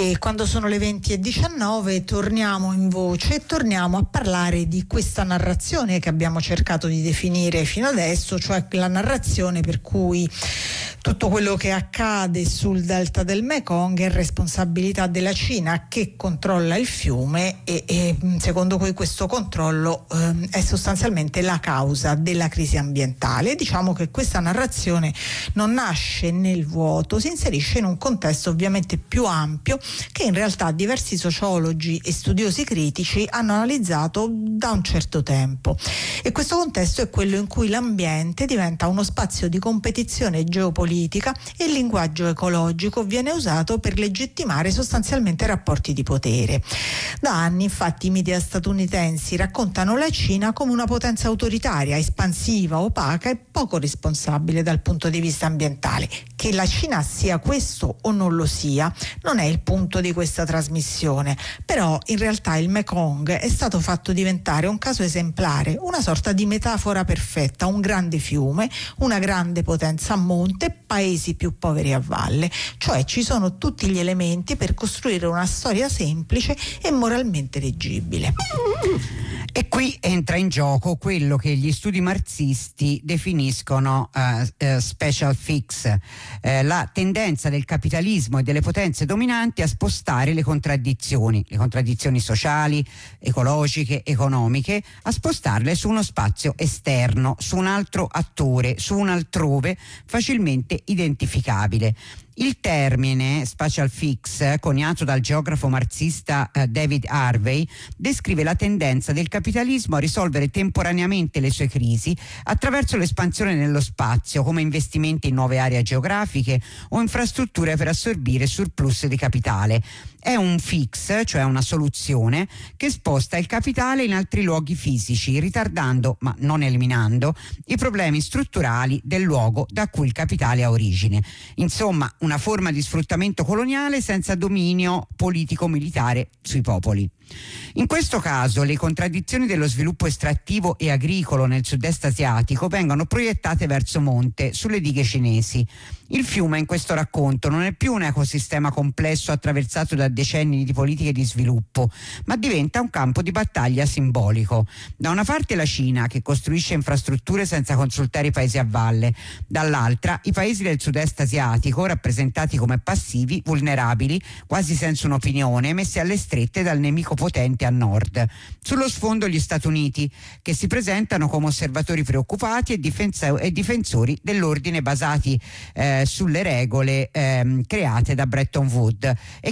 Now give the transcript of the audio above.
E quando sono le 20:19 torniamo in voce e torniamo a parlare di questa narrazione che abbiamo cercato di definire fino adesso, cioè la narrazione per cui tutto quello che accade sul delta del Mekong è responsabilità della Cina, che controlla il fiume e secondo cui questo controllo è sostanzialmente la causa della crisi ambientale. Diciamo che questa narrazione non nasce nel vuoto, si inserisce in un contesto ovviamente più ampio che in realtà diversi sociologi e studiosi critici hanno analizzato da un certo tempo, e questo contesto è quello in cui l'ambiente diventa uno spazio di competizione geopolitica e il linguaggio ecologico viene usato per legittimare sostanzialmente rapporti di potere. Da anni infatti i media statunitensi raccontano la Cina come una potenza autoritaria, espansiva, opaca e poco responsabile dal punto di vista ambientale. Che la Cina sia questo o non lo sia non è il punto di questa trasmissione, però in realtà il Mekong è stato fatto diventare un caso esemplare, una sorta di metafora perfetta, un grande fiume, una grande potenza a monte, paesi più poveri a valle, cioè ci sono tutti gli elementi per costruire una storia semplice e moralmente leggibile. E qui entra in gioco quello che gli studi marxisti definiscono special fix, la tendenza del capitalismo e delle potenze dominanti a spostare le contraddizioni sociali, ecologiche, economiche, a spostarle su uno spazio esterno, su un altro attore, su un altrove facilmente identificabile. Il termine spatial fix, coniato dal geografo marxista David Harvey, descrive la tendenza del capitalismo a risolvere temporaneamente le sue crisi attraverso l'espansione nello spazio, come investimenti in nuove aree geografiche o infrastrutture per assorbire surplus di capitale. È un fix, cioè una soluzione, che sposta il capitale in altri luoghi fisici, ritardando, ma non eliminando, i problemi strutturali del luogo da cui il capitale ha origine. Insomma, una forma di sfruttamento coloniale senza dominio politico-militare sui popoli. In questo caso le contraddizioni dello sviluppo estrattivo e agricolo nel sud-est asiatico vengono proiettate verso monte, sulle dighe cinesi. Il fiume in questo racconto non è più un ecosistema complesso attraversato da decenni di politiche di sviluppo, ma diventa un campo di battaglia simbolico. Da una parte la Cina, che costruisce infrastrutture senza consultare i paesi a valle, dall'altra i paesi del sud-est asiatico, rappresentati come passivi, vulnerabili, quasi senza un'opinione, messi alle strette dal nemico potente a nord. Sullo sfondo gli Stati Uniti, che si presentano come osservatori preoccupati e difensori dell'ordine basati sulle regole create da Bretton Woods e